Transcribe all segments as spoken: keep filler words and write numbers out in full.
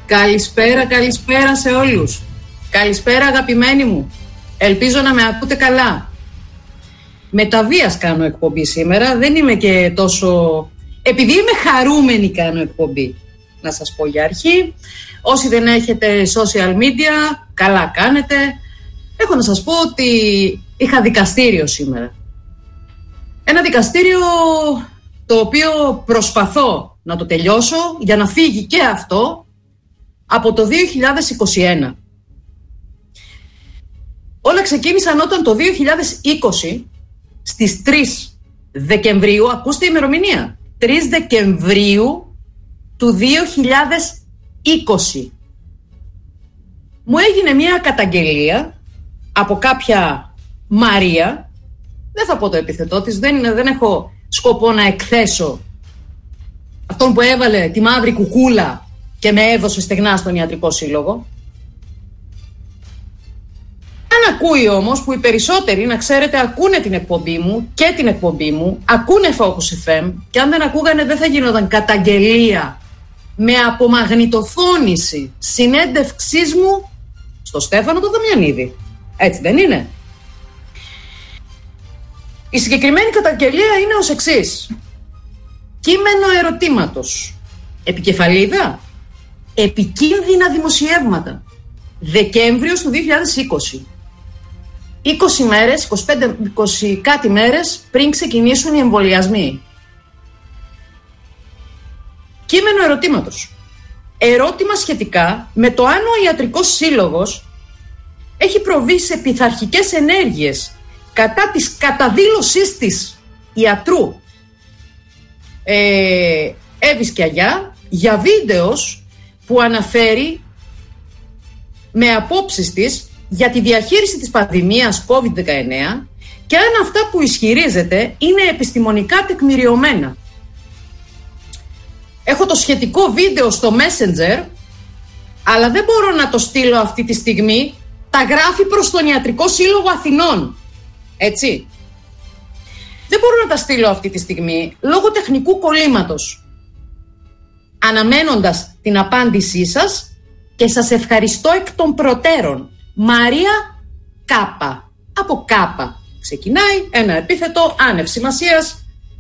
Καλησπέρα, καλησπέρα σε όλους. Καλησπέρα αγαπημένοι μου. Ελπίζω να με ακούτε καλά. Με τα βίας κάνω εκπομπή σήμερα. Δεν είμαι και τόσο... Επειδή είμαι χαρούμενη κάνω εκπομπή. Να σας πω για αρχή. Όσοι δεν έχετε social media, καλά κάνετε. Έχω να σας πω ότι είχα δικαστήριο σήμερα. Ένα δικαστήριο το οποίο προσπαθώ να το τελειώσω για να φύγει και αυτό από το δύο χιλιάδες είκοσι ένα. Όλα ξεκίνησαν όταν το δύο χιλιάδες είκοσι στις τρεις Δεκεμβρίου, ακούστε η ημερομηνία, τρεις Δεκεμβρίου του δύο χιλιάδες είκοσι, μου έγινε μια καταγγελία από κάποια Μαρία, δεν θα πω το επιθετό της, δεν, είναι, δεν έχω σκοπό να εκθέσω αυτόν που έβαλε τη μαύρη κουκούλα και με έδωσε στεγνά στον Ιατρικό Σύλλογο. Αν ακούει όμως, που οι περισσότεροι, να ξέρετε, ακούνε την εκπομπή μου και την εκπομπή μου, ακούνε Focus εφ εμ, και αν δεν ακούγανε δεν θα γινόταν καταγγελία με απομαγνητοφώνηση συνέντευξής μου στο Στέφανο το Δαμιανίδη. Έτσι δεν είναι? Η συγκεκριμένη καταγγελία είναι ως εξής. Κείμενο ερωτήματος. Επικεφαλίδα. Επικίνδυνα δημοσιεύματα. Δεκέμβριος του δύο χιλιάδες είκοσι. είκοσι μέρες, είκοσι πέντε, είκοσι κάτι μέρες πριν ξεκινήσουν οι εμβολιασμοί. Κείμενο ερωτήματος. Ερώτημα σχετικά με το αν ο Ιατρικός Σύλλογος έχει προβεί σε πειθαρχικές ενέργειες κατά της καταδήλωσής της ιατρού ε, Εύης Κιαγιά για βίντεος που αναφέρει με απόψεις της για τη διαχείριση της πανδημίας κόβιντ δεκαεννέα και αν αυτά που ισχυρίζεται είναι επιστημονικά τεκμηριωμένα. Έχω το σχετικό βίντεο στο Messenger, αλλά δεν μπορώ να το στείλω αυτή τη στιγμή. Τα γράφει προς τον Ιατρικό Σύλλογο Αθηνών. Έτσι. Δεν μπορώ να τα στείλω αυτή τη στιγμή λόγω τεχνικού κολλήματος. Αναμένοντας την απάντησή σας και σας ευχαριστώ εκ των προτέρων. Μαρία Κάπα. Από Κάπα ξεκινάει ένα επίθετο άνευ σημασίας.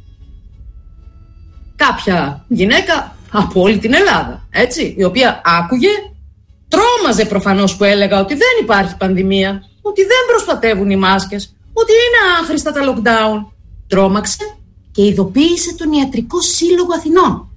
Κάποια γυναίκα από όλη την Ελλάδα, έτσι, η οποία άκουγε, τρόμαζε προφανώς που έλεγα ότι δεν υπάρχει πανδημία, ότι δεν προστατεύουν οι μάσκες, ότι είναι άχρηστα τα lockdown. Τρόμαξε και ειδοποίησε τον Ιατρικό Σύλλογο Αθηνών.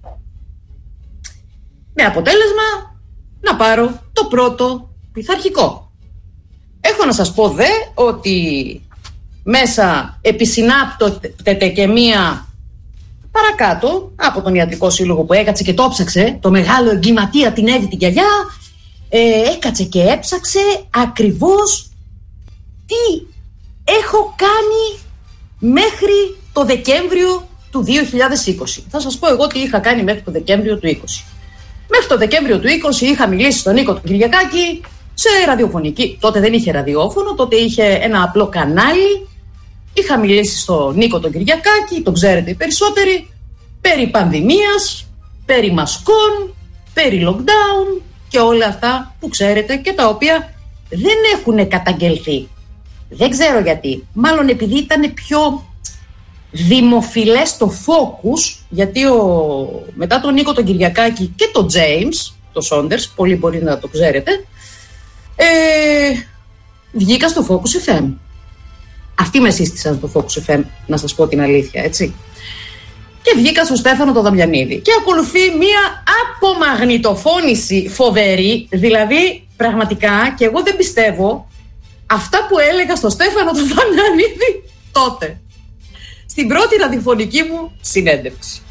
Με αποτέλεσμα να πάρω το πρώτο πειθαρχικό. Έχω να σας πω δε ότι μέσα επισυνάπτωται και μία παρακάτω από τον Ιατρικό Σύλλογο που έκατσε και το ψάξε, το μεγάλο εγκληματία την Εύη την Κιαγιά, ε, έκατσε και έψαξε ακριβώς τι έχω κάνει μέχρι το Δεκέμβριο του δύο χιλιάδες είκοσι. Θα σας πω εγώ τι είχα κάνει μέχρι το Δεκέμβριο του είκοσι. Μέχρι το Δεκέμβριο του είκοσι είχα μιλήσει στον Νίκο τον Κυριακάκη σε ραδιοφωνική. Τότε δεν είχε ραδιόφωνο, τότε είχε ένα απλό κανάλι. Είχα μιλήσει στον Νίκο τον Κυριακάκη, τον ξέρετε οι περισσότεροι, περί πανδημίας, περί μασκών, περί lockdown και όλα αυτά που ξέρετε και τα οποία δεν έχουν καταγγελθεί. Δεν ξέρω γιατί. Μάλλον επειδή ήταν πιο δημοφιλές το focus, γιατί ο, μετά τον Νίκο τον Κυριακάκη και τον James, το Saunders, πολύ μπορεί να το ξέρετε, ε, βγήκα στο Focus εφ εμ. Αυτοί με σύστησαν στο Focus εφ εμ, να σας πω την αλήθεια, έτσι. Και βγήκα στο Στέφανο το Δαμιανίδη. Και ακολουθεί μία απομαγνητοφώνηση φοβερή, δηλαδή πραγματικά, και εγώ δεν πιστεύω αυτά που έλεγα στο Στέφανο το Δαμιανίδη τότε. Στην πρώτη ραδιοφωνική μου συνέντευξη.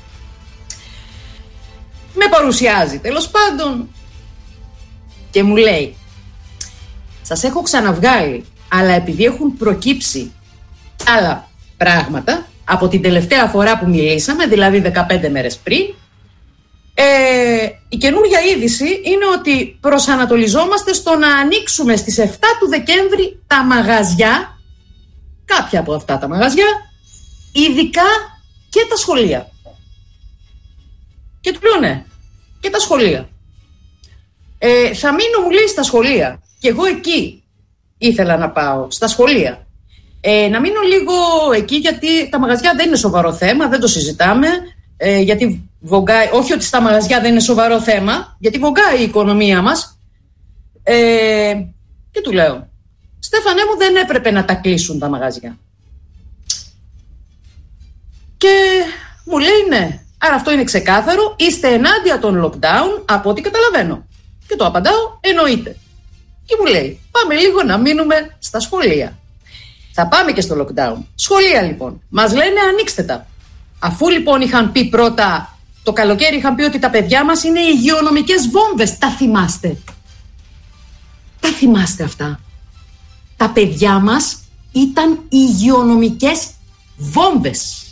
Με παρουσιάζει τέλος πάντων και μου λέει, σας έχω ξαναβγάλει, αλλά επειδή έχουν προκύψει άλλα πράγματα από την τελευταία φορά που μιλήσαμε, δηλαδή δεκαπέντε μέρες πριν, ε, η καινούργια είδηση είναι ότι προσανατολιζόμαστε στο να ανοίξουμε στις εφτά του Δεκέμβρη τα μαγαζιά, κάποια από αυτά τα μαγαζιά, ειδικά και τα σχολεία. Και του λέω ναι, και τα σχολεία. Ε, θα μείνω, μου λέει, στα σχολεία. Και εγώ εκεί ήθελα να πάω, στα σχολεία. Ε, να μείνω λίγο εκεί, γιατί τα μαγαζιά δεν είναι σοβαρό θέμα, δεν το συζητάμε. Ε, γιατί βογκάει, όχι ότι στα μαγαζιά δεν είναι σοβαρό θέμα, γιατί βογκάει η οικονομία μας. Ε, και του λέω, Στέφανέ μου, δεν έπρεπε να τα κλείσουν τα μαγαζιά. Και μου λέει ναι. Άρα αυτό είναι ξεκάθαρο, είστε ενάντια των lockdown, από ό,τι καταλαβαίνω. Και το απαντάω, εννοείται. Και μου λέει, πάμε λίγο να μείνουμε στα σχολεία. Θα πάμε και στο lockdown. Σχολεία λοιπόν. Μας λένε ανοίξτε τα. Αφού λοιπόν είχαν πει πρώτα, το καλοκαίρι είχαν πει ότι τα παιδιά μας είναι υγειονομικές βόμβες. Τα θυμάστε? Τα θυμάστε αυτά? Τα παιδιά μας ήταν υγειονομικές βόμβες.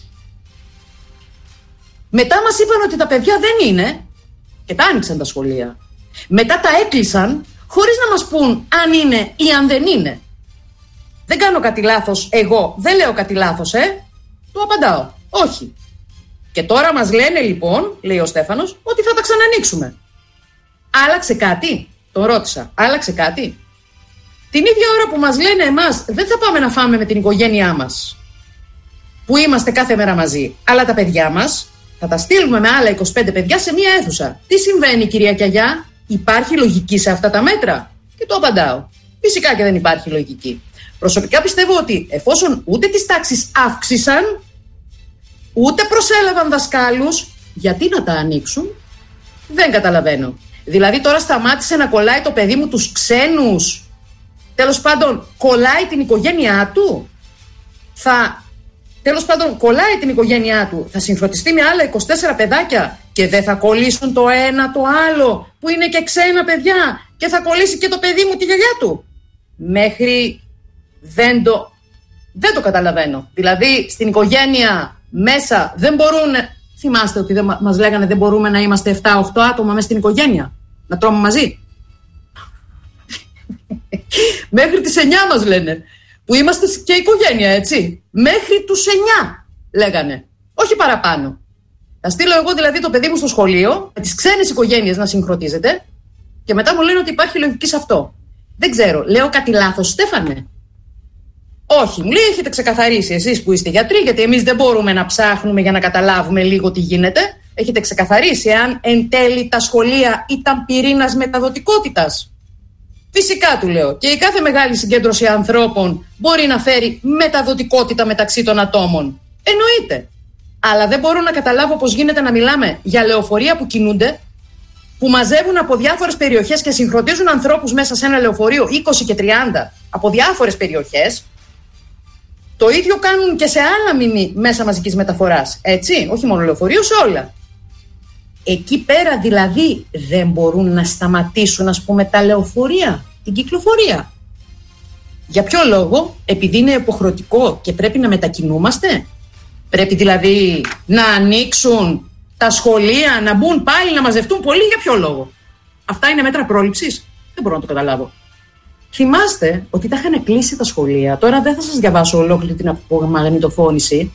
Μετά μας είπαν ότι τα παιδιά δεν είναι και τα άνοιξαν τα σχολεία. Μετά τα έκλεισαν χωρίς να μας πούν αν είναι ή αν δεν είναι. Δεν κάνω κάτι λάθος εγώ, δεν λέω κάτι λάθος, ε. Του απαντάω, όχι. Και τώρα μας λένε λοιπόν, λέει ο Στέφανος, ότι θα τα ξανανοίξουμε. Άλλαξε κάτι? Τον ρώτησα, άλλαξε κάτι? Την ίδια ώρα που μας λένε εμάς, δεν θα πάμε να φάμε με την οικογένειά μας, που είμαστε κάθε μέρα μαζί, αλλά τα παιδιά μας θα τα στείλουμε με άλλα είκοσι πέντε παιδιά σε μία αίθουσα. Τι συμβαίνει, κυρία Κιαγιά? Υπάρχει λογική σε αυτά τα μέτρα? Και το απαντάω, φυσικά και δεν υπάρχει λογική. Προσωπικά πιστεύω ότι εφόσον ούτε τις τάξεις αύξησαν, ούτε προσέλαβαν δασκάλους, γιατί να τα ανοίξουν? Δεν καταλαβαίνω. Δηλαδή τώρα σταμάτησε να κολλάει το παιδί μου τους ξένους, τέλος πάντων κολλάει την οικογένειά του, θα... Τέλος πάντων, κολλάει την οικογένειά του, θα συγχρονιστεί με άλλα είκοσι τέσσερα παιδάκια και δεν θα κολλήσουν το ένα το άλλο, που είναι και ξένα παιδιά, και θα κολλήσει και το παιδί μου τη γιαγιά του. Μέχρι δεν το, δεν το καταλαβαίνω. Δηλαδή, στην οικογένεια μέσα δεν μπορούν. Θυμάστε ότι δεν, μας λέγανε δεν μπορούμε να είμαστε επτά οχτώ άτομα μέσα στην οικογένεια, να τρώμε μαζί. Μέχρι τις εννιά μας λένε. Που είμαστε και οικογένεια, έτσι. Μέχρι τους εννιά λέγανε. Όχι παραπάνω. Θα στείλω εγώ δηλαδή το παιδί μου στο σχολείο, με τις ξένες οικογένειες να συγχρονίζεται, και μετά μου λένε ότι υπάρχει λογική σε αυτό. Δεν ξέρω, λέω κάτι λάθος, Στέφανε? Όχι, μου λέει, έχετε ξεκαθαρίσει εσείς που είστε γιατροί, γιατί εμείς δεν μπορούμε να ψάχνουμε για να καταλάβουμε λίγο τι γίνεται. Έχετε ξεκαθαρίσει αν εν τέλει τα σχολεία ήταν πυρήνας μεταδοτικότητας? Φυσικά, του λέω, και η κάθε μεγάλη συγκέντρωση ανθρώπων μπορεί να φέρει μεταδοτικότητα μεταξύ των ατόμων. Εννοείται. Αλλά δεν μπορώ να καταλάβω πώς γίνεται να μιλάμε για λεωφορεία που κινούνται, που μαζεύουν από διάφορες περιοχές και συγχρονίζουν ανθρώπους μέσα σε ένα λεωφορείο είκοσι και τριάντα από διάφορες περιοχές. Το ίδιο κάνουν και σε άλλα μηνύ μέσα μαζικής μεταφοράς. Έτσι, όχι μόνο λεωφορείο, σε όλα. Εκεί πέρα δηλαδή δεν μπορούν να σταματήσουν, ας πούμε, τα λεωφορεία, την κυκλοφορία? Για ποιο λόγο? Επειδή είναι υποχρεωτικό και πρέπει να μετακινούμαστε? Πρέπει δηλαδή να ανοίξουν τα σχολεία, να μπουν πάλι, να μαζευτούν πολλοί? Για ποιο λόγο? Αυτά είναι μέτρα πρόληψης? Δεν μπορώ να το καταλάβω. Θυμάστε ότι τα είχαν κλείσει τα σχολεία. Τώρα δεν θα σας διαβάσω ολόκληρη την απομαγνητοφώνηση.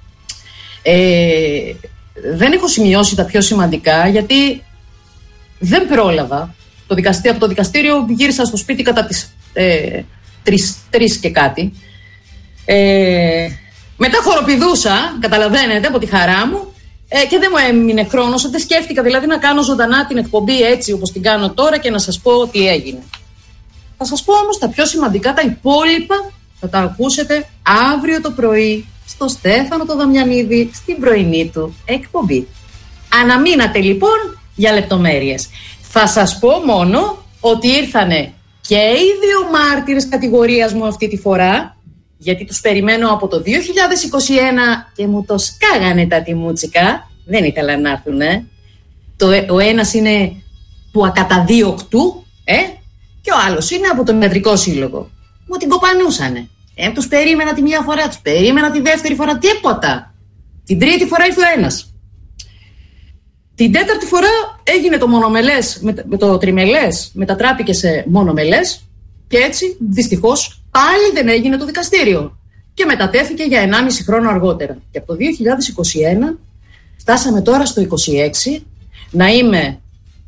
Ε... Δεν έχω σημειώσει τα πιο σημαντικά, γιατί δεν πρόλαβα. Το δικαστή, από το δικαστήριο γύρισα στο σπίτι κατά τις ε, τρεις, τρεις και κάτι. Ε, μετά χοροπηδούσα, καταλαβαίνετε, από τη χαρά μου, ε, και δεν μου έμεινε χρόνος. Δεν σκέφτηκα δηλαδή να κάνω ζωντανά την εκπομπή έτσι όπως την κάνω τώρα και να σας πω τι έγινε. Θα σας πω όμως τα πιο σημαντικά, τα υπόλοιπα θα τα ακούσετε αύριο το πρωί στο Στέφανο το Δαμιανίδη, στην πρωινή του εκπομπή. Αναμείνατε λοιπόν για λεπτομέρειες. Θα σας πω μόνο ότι ήρθανε και οι δύο μάρτυρες κατηγορίας μου αυτή τη φορά, γιατί τους περιμένω από το δύο χιλιάδες είκοσι ένα και μου το σκάγανε τα τιμούτσικα. Δεν ήθελα να έρθουν, ε. Το, ο ένας είναι του ακαταδίωκτου, ε, και ο άλλος είναι από τον Ιατρικό Σύλλογο. Μου την κοπανούσανε. Ε, τους περίμενα τη μία φορά, τους περίμενα τη δεύτερη φορά, τίποτα. Την τρίτη φορά ήρθε ο ένας. Την τέταρτη φορά έγινε το μονομελές, με, με το τριμελές, μετατράπηκε σε μονομελές, και έτσι δυστυχώς πάλι δεν έγινε το δικαστήριο. Και μετατέθηκε για ενάμιση χρόνο αργότερα. Και από το δύο χιλιάδες είκοσι ένα φτάσαμε τώρα στο είκοσι έξι, να είμαι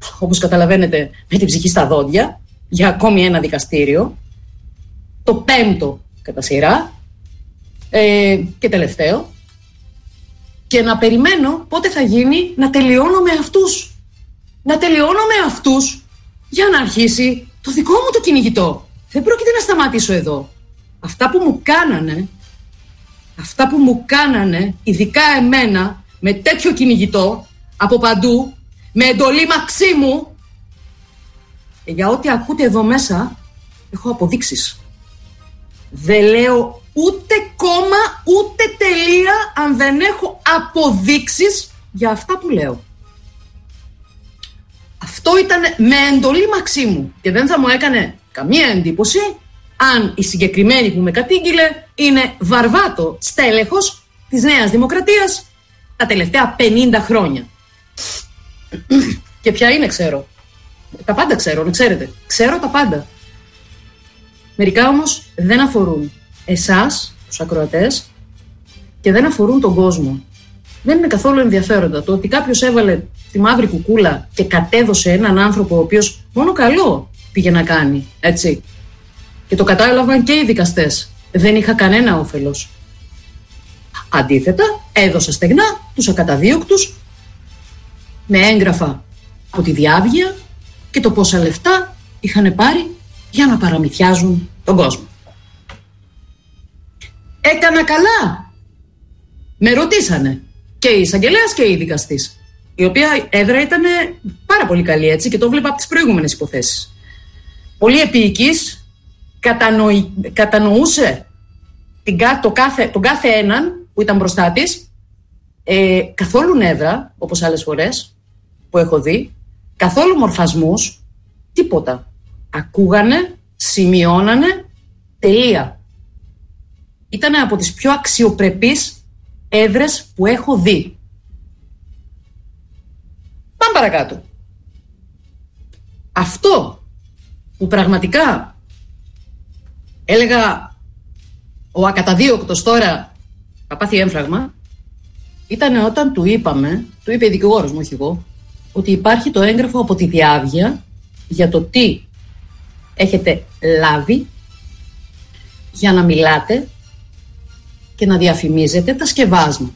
όπως καταλαβαίνετε, με την ψυχή στα δόντια για ακόμη ένα δικαστήριο, το πέμπτο κατά σειρά ε, και τελευταίο, και να περιμένω πότε θα γίνει να τελειώνω με αυτούς. Να τελειώνω με αυτούς για να αρχίσει το δικό μου το κυνηγητό. Δεν πρόκειται να σταματήσω εδώ. Αυτά που μου κάνανε, αυτά που μου κάνανε, ειδικά εμένα, με τέτοιο κυνηγητό, από παντού, με εντολή Μαξίμου, για ό,τι ακούτε εδώ μέσα, έχω αποδείξεις. Δεν λέω ούτε κόμμα, ούτε τελεία, αν δεν έχω αποδείξεις για αυτά που λέω. Αυτό ήταν με εντολή Μαξίμου και δεν θα μου έκανε καμία εντύπωση αν η συγκεκριμένη που με κατήγγειλε είναι βαρβάτο στέλεχος της Νέας Δημοκρατίας τα τελευταία πενήντα χρόνια. Και ποια είναι, ξέρω. Τα πάντα ξέρω, να ξέρετε. Ξέρω τα πάντα. Μερικά όμως δεν αφορούν εσάς, τους ακροατές, και δεν αφορούν τον κόσμο. Δεν είναι καθόλου ενδιαφέροντα το ότι κάποιος έβαλε τη μαύρη κουκούλα και κατέδωσε έναν άνθρωπο ο οποίος μόνο καλό πήγε να κάνει, έτσι. Και το κατάλαβαν και οι δικαστές. Δεν είχα κανένα όφελος. Αντίθετα, έδωσα στεγνά τους ακαταδίωκτους με έγγραφα από τη διάβγεια και το πόσα λεφτά είχαν πάρει για να παραμυθιάζουν τον κόσμο. Έκανα καλά. Με ρωτήσανε και η εισαγγελέας και η δικαστής, η οποία έδρα ήταν πάρα πολύ καλή, έτσι, και το βλέπα από τις προηγούμενες υποθέσεις. Πολύ επίοικης, κατανοη, κατανοούσε την, το κάθε, τον κάθε έναν που ήταν μπροστά της, ε, καθόλου νεύρα, όπως άλλες φορές που έχω δει, καθόλου μορφασμούς, τίποτα. Ακούγανε, σημειώνανε, τελεία. Ήταν από τις πιο αξιοπρεπείς έδρες που έχω δει. Πάμε παρακάτω. Αυτό που πραγματικά έλεγα ο ακαταδίωκτος τώρα θα πάθει έμφραγμα, ήταν όταν του είπαμε, του είπε η δικηγόρος μου, όχι εγώ, ότι υπάρχει το έγγραφο από τη διάβγεια για το τι έχετε λάβει για να μιλάτε και να διαφημίζετε τα σκευάσματα.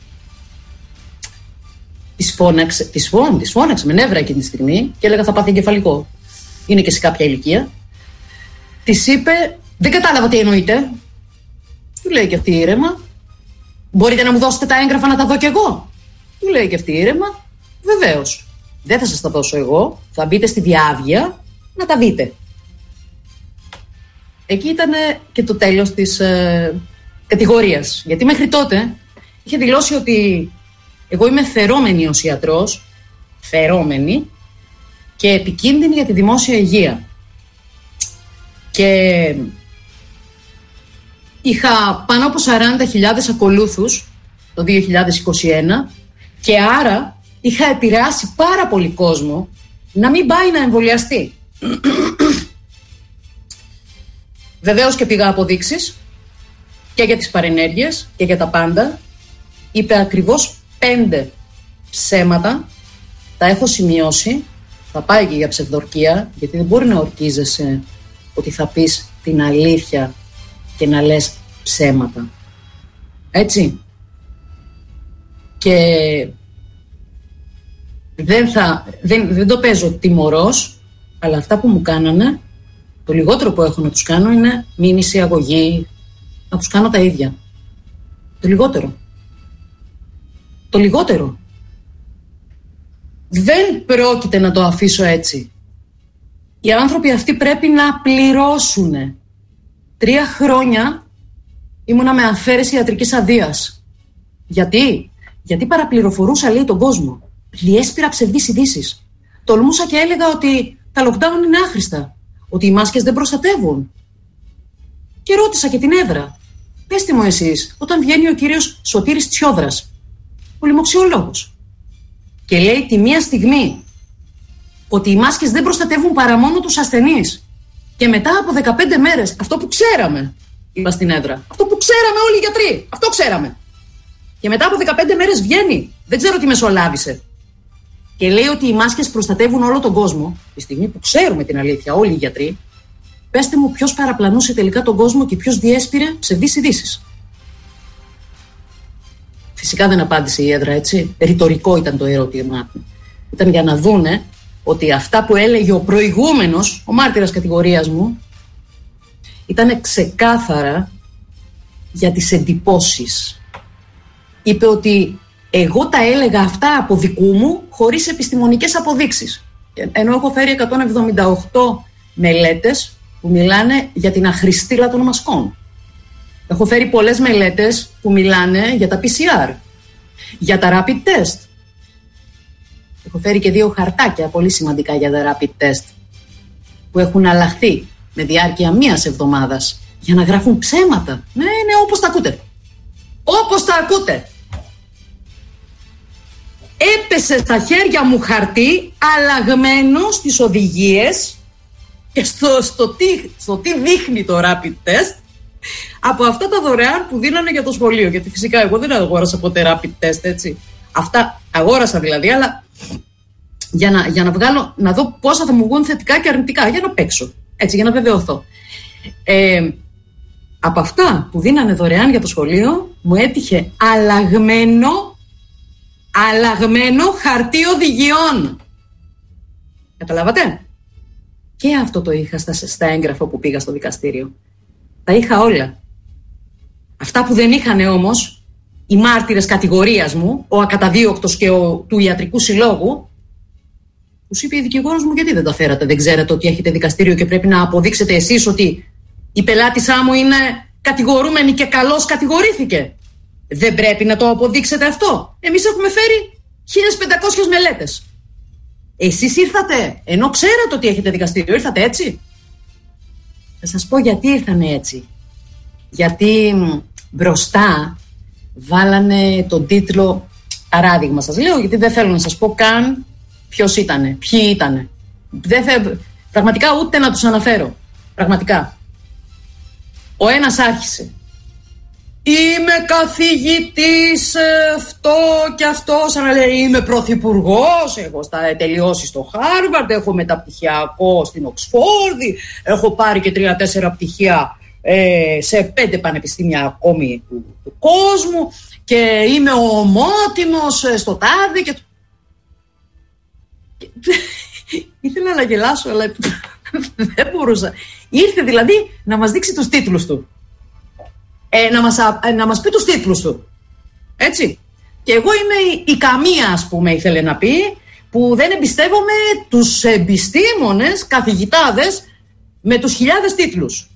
Της φώναξε, της φών, της φώναξε με νεύρα εκείνη τη στιγμή και έλεγα θα πάθει εγκεφαλικό. Είναι και σε κάποια ηλικία. Της είπε, δεν κατάλαβα τι εννοείτε. Του λέει και αυτή ήρεμα, μπορείτε να μου δώσετε τα έγγραφα να τα δω κι εγώ. Του λέει και αυτή ήρεμα, βεβαίως. Δεν θα σας τα δώσω εγώ, θα μπείτε στη διάβγεια να τα δείτε. Εκεί ήταν και το τέλος της ε, κατηγορίας. Γιατί μέχρι τότε είχε δηλώσει ότι εγώ είμαι φερόμενη ως ιατρός, φερόμενη και επικίνδυνη για τη δημόσια υγεία. Και είχα πάνω από σαράντα χιλιάδες ακολούθους το δύο χιλιάδες είκοσι ένα και άρα είχα επηρεάσει πάρα πολύ κόσμο να μην πάει να εμβολιαστεί. Βεβαίως και πήγα αποδείξεις και για τις παρενέργειες και για τα πάντα. Είπε ακριβώς πέντε ψέματα, τα έχω σημειώσει, θα πάει και για ψευδορκία, γιατί δεν μπορεί να ορκίζεσαι ότι θα πεις την αλήθεια και να λες ψέματα. Έτσι. Και δεν, θα, δεν, δεν το παίζω τιμωρός, αλλά αυτά που μου κάνανε, το λιγότερο που έχω να τους κάνω είναι μήνυση, αγωγή, να τους κάνω τα ίδια. Το λιγότερο. Το λιγότερο. Δεν πρόκειται να το αφήσω έτσι. Οι άνθρωποι αυτοί πρέπει να πληρώσουνε. Τρία χρόνια ήμουνα με αφαίρεση ιατρικής αδείας. Γιατί? Γιατί παραπληροφορούσα, λέει, τον κόσμο. Διέσπηρα ψευδείς ειδήσεις. Τολμούσα και έλεγα ότι τα lockdown είναι άχρηστα. Ότι οι μάσκες δεν προστατεύουν. Και ρώτησα και την έδρα. Πέστε μου εσείς, όταν βγαίνει ο κύριος Σωτήρης Τσιόδρας, ο λοιμοξιολόγος, και λέει τη μία στιγμή ότι οι μάσκες δεν προστατεύουν παρά μόνο τους ασθενείς, και μετά από δεκαπέντε μέρες, αυτό που ξέραμε, είπα στην έδρα, αυτό που ξέραμε όλοι οι γιατροί, αυτό ξέραμε, και μετά από δεκαπέντε μέρες βγαίνει, δεν ξέρω τι μεσολάβησε, και λέει ότι οι μάσκες προστατεύουν όλο τον κόσμο, τη στιγμή που ξέρουμε την αλήθεια όλοι οι γιατροί, πέστε μου ποιος παραπλανούσε τελικά τον κόσμο και ποιος διέσπηρε ψευδείς ειδήσεις. Φυσικά δεν απάντησε η έδρα, έτσι. Ρητορικό ήταν το ερώτημά του. Ήταν για να δούνε ότι αυτά που έλεγε ο προηγούμενος, ο μάρτυρας κατηγορίας μου, ήταν ξεκάθαρα για τις εντυπώσεις. Είπε ότι εγώ τα έλεγα αυτά από δικού μου χωρίς επιστημονικές αποδείξεις. Ενώ έχω φέρει εκατόν εβδομήντα οκτώ μελέτες που μιλάνε για την αχρηστήλα των μασκών. Έχω φέρει πολλές μελέτες που μιλάνε για τα πι σι αρ, για τα rapid test. Έχω φέρει και δύο χαρτάκια πολύ σημαντικά για τα rapid test που έχουν αλλάχθει με διάρκεια μίας εβδομάδας για να γράφουν ψέματα. Ναι, ναι, όπως τα ακούτε. Όπως τα ακούτε. Έπεσε στα χέρια μου χαρτί αλλαγμένο στις οδηγίες και στο, στο, τι, στο τι δείχνει το rapid test από αυτά τα δωρεάν που δίνανε για το σχολείο. Γιατί φυσικά εγώ δεν αγόρασα ποτέ rapid test, έτσι. Αυτά αγόρασα δηλαδή, αλλά για να, για να βγάλω, να δω πόσα θα μου βγουν θετικά και αρνητικά, για να παίξω, έτσι, για να βεβαιωθώ. Ε, από αυτά που δίνανε δωρεάν για το σχολείο, μου έτυχε αλλαγμένο, αλλαγμένο χαρτί οδηγιών. Καταλάβατε? Και αυτό το είχα στα, στα έγγραφα που πήγα στο δικαστήριο. Τα είχα όλα. Αυτά που δεν είχαν όμως οι μάρτυρες κατηγορίας μου, ο ακαταδίωκτος και ο του ιατρικού συλλόγου, τους είπε η δικηγόρος μου, γιατί δεν τα φέρατε? Δεν ξέρετε ότι έχετε δικαστήριο και πρέπει να αποδείξετε εσείς ότι η πελάτησά μου είναι κατηγορούμενη και καλώς κατηγορήθηκε? Δεν πρέπει να το αποδείξετε αυτό? Εμείς έχουμε φέρει χίλιες πεντακόσιες μελέτες. Εσείς ήρθατε, ενώ ξέρατε ότι έχετε δικαστήριο, ήρθατε έτσι? Θα σας πω γιατί ήρθανε έτσι. Γιατί μπροστά βάλανε τον τίτλο, παράδειγμα σας λέω, γιατί δεν θέλω να σας πω καν ποιος ήτανε, ποιοι ήτανε. Δεν θε... Πραγματικά ούτε να τους αναφέρω. Πραγματικά. Ο ένας άρχισε. Είμαι καθηγητής αυτό και αυτό, σαν να λέει είμαι πρωθυπουργός, έχω στα, τελειώσει στο Χάρβαρντ, έχω μεταπτυχιακό στην Οξφόρδη, έχω πάρει και τρία-τέσσερα πτυχία ε, σε πέντε πανεπιστήμια ακόμη του, του κόσμου και είμαι ομότιμος στο τάδε και... Ήθελα να γελάσω, αλλά δεν μπορούσα. Ήρθε δηλαδή να μας δείξει τους τίτλους του. Ε, να, μας, ε, να μας πει τους τίτλους του. Έτσι. Και εγώ είμαι η, η καμία, ας πούμε, ήθελε να πει, που δεν εμπιστεύομαι τους επιστήμονες, καθηγητάδες, με τους χιλιάδες τίτλους.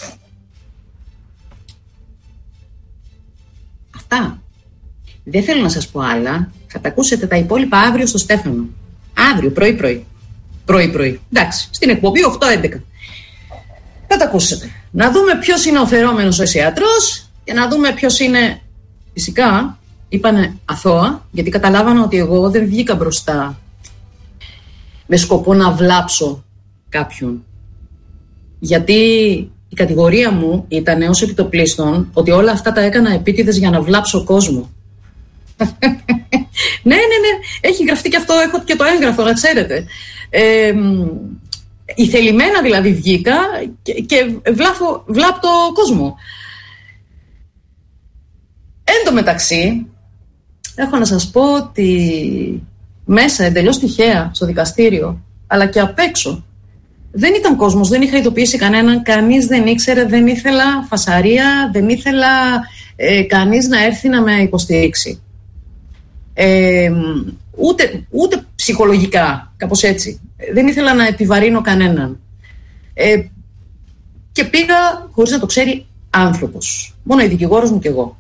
Αυτά. Δεν θέλω να σας πω άλλα. Θα τα ακούσετε τα υπόλοιπα αύριο στο Στέφανο. Αύριο, πρωί-πρωί. Πρωί-πρωί. Εντάξει, στην εκπομπή οκτώ έντεκα. Θα τα ακούσετε. Να δούμε ποιος είναι ο φερόμενος ο ιατρός και να δούμε ποιος είναι. Φυσικά, είπανε αθώα, γιατί καταλάβανα ότι εγώ δεν βγήκα μπροστά με σκοπό να βλάψω κάποιον. Γιατί η κατηγορία μου ήταν ως επιτοπλίστων ότι όλα αυτά τα έκανα επίτηδες για να βλάψω κόσμο. Ναι, ναι, ναι, έχει γραφτεί και αυτό, έχω και το έγγραφο, να ξέρετε. Ε, ηθελημένα δηλαδή βγήκα και, και βλάφω, βλάπτω κόσμο. Εν τω μεταξύ, έχω να σας πω ότι μέσα εντελώς τυχαία στο δικαστήριο, αλλά και απ' έξω, δεν ήταν κόσμος, δεν είχα ειδοποιήσει κανέναν, κανείς δεν ήξερε, δεν ήθελα φασαρία, δεν ήθελα ε, κανείς να έρθει να με υποστηρίξει. Ε, ούτε, ούτε ψυχολογικά, κάπως έτσι. Δεν ήθελα να επιβαρύνω κανέναν. Ε, και πήγα χωρίς να το ξέρει άνθρωπος. Μόνο η δικηγόρος μου και εγώ.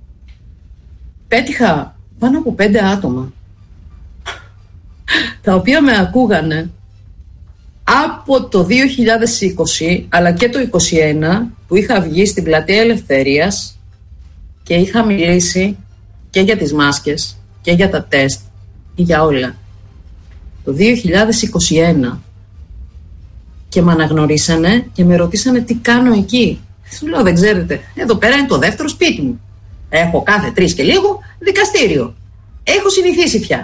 Πέτυχα πάνω από πέντε άτομα, τα οποία με ακούγανε από το δύο χιλιάδες είκοσι αλλά και το είκοσι ένα, που είχα βγει στην Πλατεία Ελευθερίας και είχα μιλήσει και για τις μάσκες και για τα τεστ και για όλα. Το δύο χιλιάδες είκοσι ένα, και με αναγνωρίσανε και με ρωτήσανε τι κάνω εκεί. Σου λέω, δεν ξέρετε, εδώ πέρα είναι το δεύτερο σπίτι μου. Έχω κάθε τρεις και λίγο δικαστήριο. Έχω συνηθίσει πια.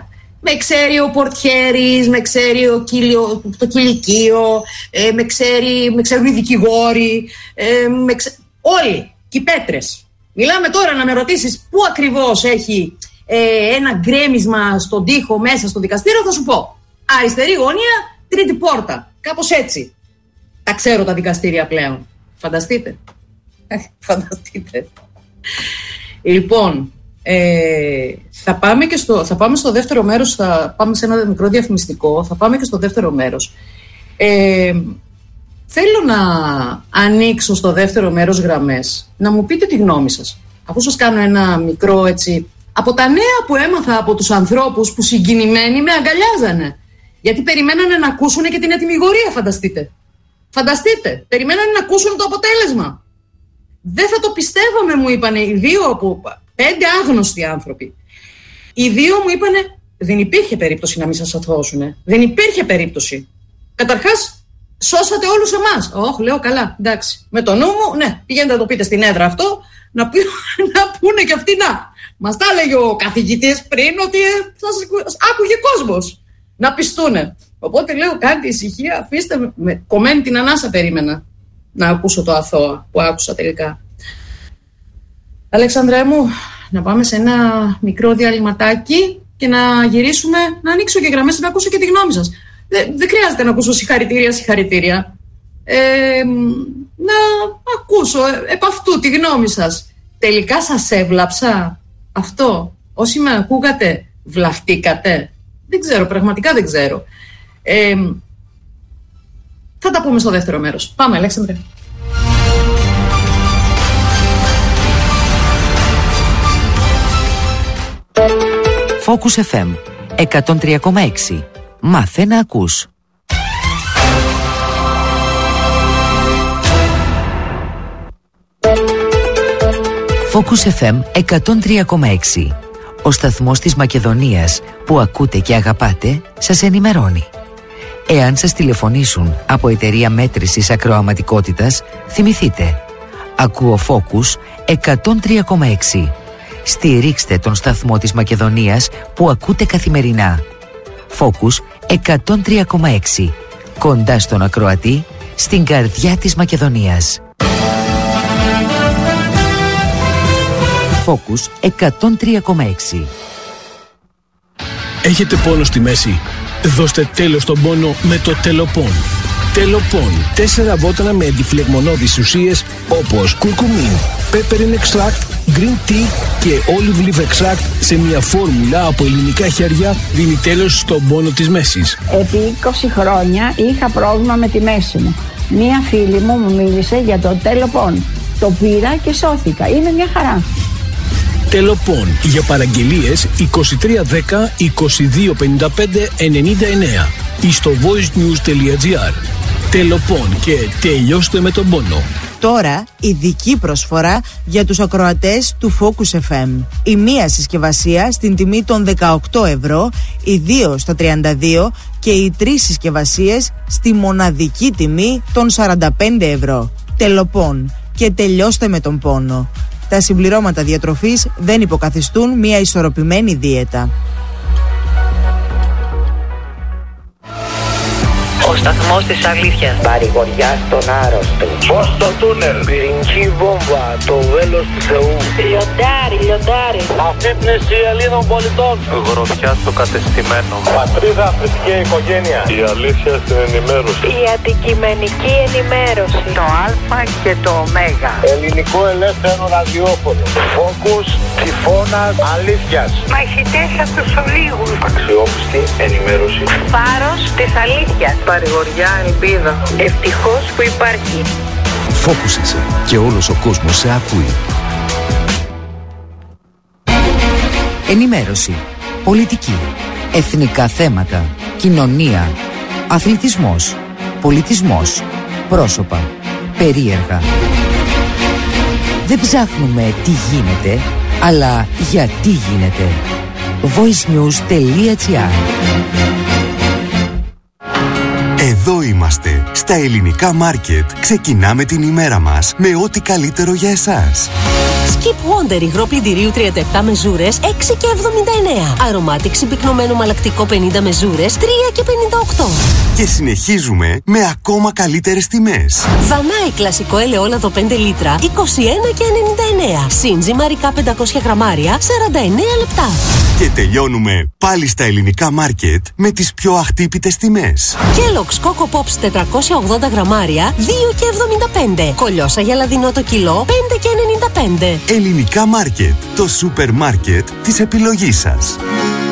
Με ξέρει ο πορτιέρης, με ξέρει ο κηλιο, το κηλικείο, ε, με, ξέρει, με ξέρουν οι δικηγόροι, ε, με ξε... όλοι, και οι πέτρες. Μιλάμε τώρα να με ρωτήσεις πού ακριβώς έχει ε, ένα γκρέμισμα στον τοίχο μέσα στο δικαστήριο, θα σου πω. Αριστερή γωνία, τρίτη πόρτα. Κάπως έτσι. Τα ξέρω τα δικαστήρια πλέον. Φανταστείτε. Φανταστείτε. Λοιπόν, ε, θα, πάμε και στο, θα πάμε στο δεύτερο μέρος, θα πάμε σε ένα μικρό διαφημιστικό, θα πάμε και στο δεύτερο μέρος. Ε, θέλω να ανοίξω στο δεύτερο μέρος γραμμές, να μου πείτε τη γνώμη σας. Αφού σας κάνω ένα μικρό έτσι, από τα νέα που έμαθα από τους ανθρώπους που συγκινημένοι με αγκαλιάζανε. Γιατί περιμένανε να ακούσουν και την ετυμηγορία, φανταστείτε. Φανταστείτε, περιμένανε να ακούσουν το αποτέλεσμα. Δεν θα το πιστεύαμε, μου είπανε οι δύο από πέντε άγνωστοι άνθρωποι. Οι δύο μου είπανε, δεν υπήρχε περίπτωση να μην σας αθώσουνε. Δεν υπήρχε περίπτωση. Καταρχάς, σώσατε όλους εμάς. Όχι, λέω καλά, εντάξει. Με το νου μου, ναι, πηγαίνετε να το πείτε στην έδρα αυτό, να, πει, να πούνε και αυτοί να. Μας τα έλεγε ο καθηγητής πριν ότι ε, σας άκουγε κόσμος. Να πιστούνε. Οπότε λέω, κάντε ησυχία, αφήστε με, με κομμένη την ανάσα περίμενα να ακούσω το αθώα που άκουσα τελικά. Αλέξανδρέ μου, να πάμε σε ένα μικρό διαλυματάκι και να γυρίσουμε, να ανοίξω και γραμμές, να ακούσω και τη γνώμη σας. Δεν, δεν χρειάζεται να ακούσω συγχαρητήρια, συγχαρητήρια. Ε, να ακούσω επ' αυτού τη γνώμη σας. Τελικά σας έβλαψα αυτό? Όσοι με ακούγατε, βλαφτήκατε? Δεν ξέρω, πραγματικά δεν ξέρω. Ε, θα τα πούμε στο δεύτερο μέρος. Πάμε, Αλέξανδρε. Focus εφ εμ εκατόν τρία κόμμα έξι. Μάθε να ακούς. Focus εφ εμ εκατόν τρία κόμμα έξι. Ο σταθμός της Μακεδονίας που ακούτε και αγαπάτε σας ενημερώνει. Εάν σας τηλεφωνήσουν από εταιρεία μέτρησης ακροαματικότητας, θυμηθείτε. Ακούω Focus εκατόν τρία κόμμα έξι. Στηρίξτε τον σταθμό της Μακεδονίας που ακούτε καθημερινά. Focus εκατόν τρία κόμμα έξι. Κοντά στον ακροατή, στην καρδιά της Μακεδονίας. Focus εκατόν τρία κόμμα έξι. Έχετε πόνο στη μέση? Δώστε τέλος στον πόνο με το Τελοπών. Τελοπών. Τέσσερα βότανα με αντιφλεγμονώδεις ουσίες όπως κουρκουμίν, peppermint extract, green tea και olive leaf extract σε μια φόρμουλα από ελληνικά χέρια δίνει τέλος στον πόνο της μέσης. Επί είκοσι χρόνια είχα πρόβλημα με τη μέση μου. Μία φίλη μου μου μίλησε για το Τελοπών. Το πήρα και σώθηκα. Είναι μια χαρά. Τελοπών. Για παραγγελίες είκοσι τρία δέκα είκοσι δύο πενήντα πέντε ενενήντα εννέα ή στο voicenews.gr. Τελοπών και τελειώστε με τον πόνο. Τώρα ειδική προσφορά για τους ακροατές του Focus εφ εμ. Η μία συσκευασία στην τιμή των δεκαοκτώ ευρώ, οι δύο στα τριάντα δύο και οι τρεις συσκευασίες στη μοναδική τιμή των σαράντα πέντε ευρώ. Τελοπών και τελειώστε με τον πόνο. Τα συμπληρώματα διατροφής δεν υποκαθιστούν μια ισορροπημένη δίαιτα. Ο σταθμός της αλήθειας. Παρηγοριά στον άρρωστο. Φως στο τούνελ. Πυρηνική βόμβα. Το βέλος του Θεού. Λιοντάρι, λιοντάρι. Αφύπνιση Ελλήνων πολιτών. Γροθιά στο κατεστημένο. Πατρίδα, θρησκεία, οικογένεια. Η αλήθεια στην ενημέρωση. Η αντικειμενική ενημέρωση. Το Α και το Ω. Ελληνικό ελεύθερο ραδιόφωνο. Focus, τυφώνας, αλήθειας. Μαχητές από τους ολίγους. Αξιόπιστη ενημέρωση. Φάρος της αλήθειας. Παρηγοριά, ελπίδα. Ευτυχώς που υπάρχει. Focus είσαι και όλος ο κόσμος σε ακούει. Ενημέρωση, πολιτική, εθνικά θέματα, κοινωνία, αθλητισμός, πολιτισμός, πρόσωπα, περίεργα. Δεν ψάχνουμε τι γίνεται, αλλά γιατί γίνεται. voicenews.gr. Εδώ είμαστε, στα ελληνικά μάρκετ. Ξεκινάμε την ημέρα μας με ό,τι καλύτερο για εσάς. Keep Wonder υγρό πλυντηρίου τριάντα επτά μεζούρες έξι και εβδομήντα εννέα. Aromatic συμπυκνωμένο μαλακτικό πενήντα μεζούρες τρία και πενήντα οκτώ. Και συνεχίζουμε με ακόμα καλύτερες τιμές. Δανάη κλασικό ελαιόλαδο πέντε λίτρα είκοσι ένα και ενενήντα εννέα. Σύντζι μαρικά πεντακόσια γραμμάρια σαράντα εννέα λεπτά. Και τελειώνουμε πάλι στα ελληνικά μάρκετ με τις πιο αχτύπητες τιμές. Kellogg's Coco Pops τετρακόσια ογδόντα γραμμάρια δύο και εβδομήντα πέντε. Κολιόσα γελαδινό το κιλό πέντε και ενενήντα πέντε. Ελληνικά μάρκετ. Το σούπερ μάρκετ της επιλογής σας.